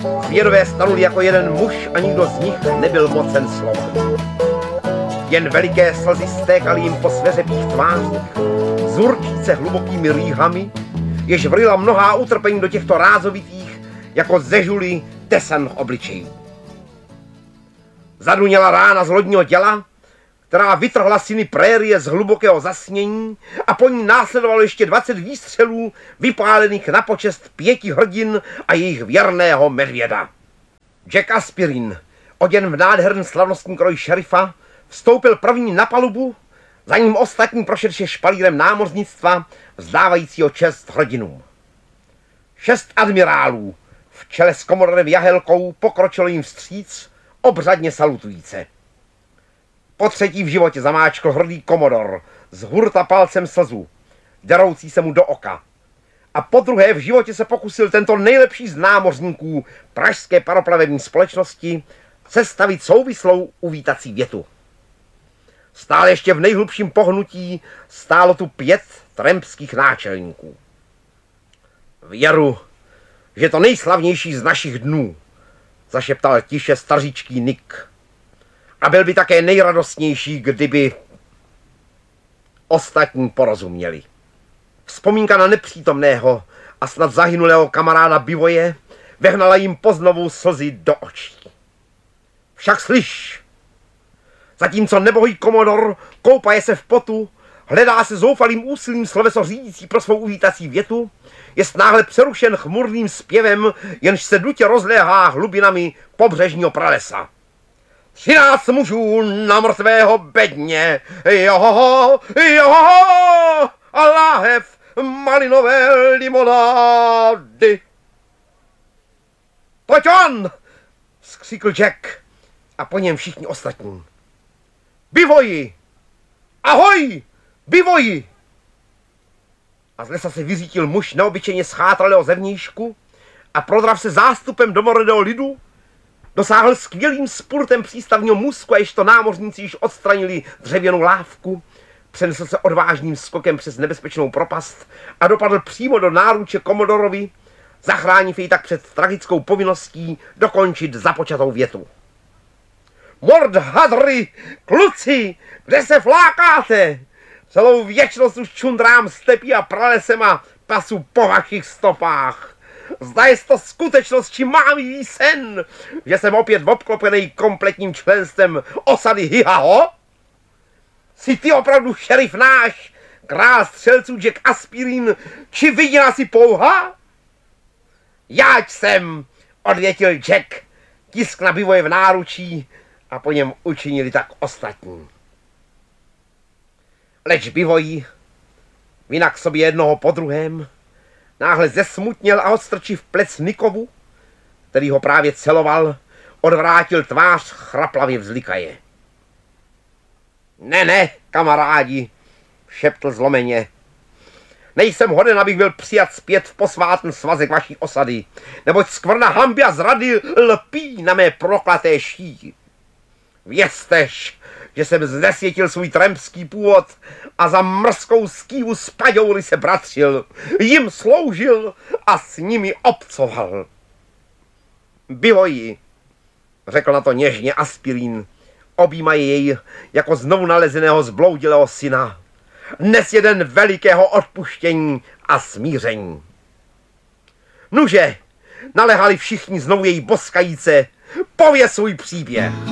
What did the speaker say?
Zvědové stanuli jako jeden muž a nikdo z nich nebyl mocen slova. Jen veliké slzy stékaly jim po sveřepých tvářích, zurčíce hlubokými rýhami, jež vrila mnohá utrpení do těchto rázovitých, jako zežuli tesan obličejů. Zaduněla rána z lodního děla, která vytrhla syny prérie z hlubokého zasnění a po ní následovalo ještě 20 výstřelů vypálených na počest 5 hrdin a jejich věrného medvěda. Jack Aspirin, oděn v nádherném slavnostním kroji šerifa, vstoupil první na palubu, za ním ostatní prošedši špalírem námořnictva, vzdávajícího čest hrdinům. 6 admirálů v čele s komodorem Jahelkou pokročilo jim vstříc, obřadně salutujíce. Po třetí v životě zamáčkl hrdý komodor z hurta palcem slzu, deroucí se mu do oka. A po druhé v životě se pokusil tento nejlepší z námořníků pražské paroplavební společnosti sestavit souvislou uvítací větu. Stále ještě v nejhlubším pohnutí stálo tu 5 trampských náčelníků. Věru, že to nejslavnější z našich dnů, zašeptal tiše staříčký Nick. A byl by také nejradostnější, kdyby ostatní porozuměli. Vzpomínka na nepřítomného a snad zahynulého kamaráda Bivoje vehnala jim poznovu slzy do očí. Však slyš, zatímco nebohý komodor koupaje se v potu, hledá se zoufalým úsilím sloveso řídící pro svou uvítací větu, je náhle přerušen chmurným zpěvem, jenž se dutě rozléhá hlubinami pobřežního pralesa. 13 mužů na mrtvého bedně, johoho, johoho, a láhev malinové limonády. Pojď on, vzkřikl Jack a po něm všichni ostatní. Bivoji, ahoj, bivoji. A z lesa se vyřítil muž neobyčejně schátralého zevnějšku a prodrav se zástupem domorodého lidu, dosáhl skvělým spurtem přístavního můstku a jež to námořníci již odstranili dřevěnou lávku, přenesl se odvážným skokem přes nebezpečnou propast a dopadl přímo do náruče komodorovi, zachrániv jej tak před tragickou povinností dokončit započatou větu. Mord hadry, kluci, kde se flákáte? Celou věčnost už čundrám stepí a pralesem a pasu po vašich stopách. Zda je to skutečnost, či mávý sen, že jsem opět obklopený kompletním členstvem osady Hihaho? Jsi ty opravdu šerif náš, král střelců Jack Aspirin, či vidina si pouha? Jáč jsem, odvětil Jack, tisk na Bivoje v náručí a po něm učinili tak ostatní. Leč Bivoji, vinak sobě jednoho po druhém, náhle zesmutněl a odstrčив plec Nikovu, který ho právě celoval, odvrátil tvář chraplavě vzlikaje. Ne, kamarádi, šeptl zlomeně. Nejsem hoden, abych byl přijat zpět v posvátný svazek vaší osady, neboť skvrna hanby a zrady lpí na mé proklaté šíji. Věztež, že jsem znesvětil svůj trampský původ a za mrzkou skývu s paďoury se bratřil, jim sloužil a s nimi obcoval. Bivoji, řekl na to něžně Aspirin, objímají jej jako znovu nalezeného zbloudilého syna. Dnes je den velikého odpuštění a smíření. Nuže, naléhali všichni znovu její boskajíce, pověz svůj příběh.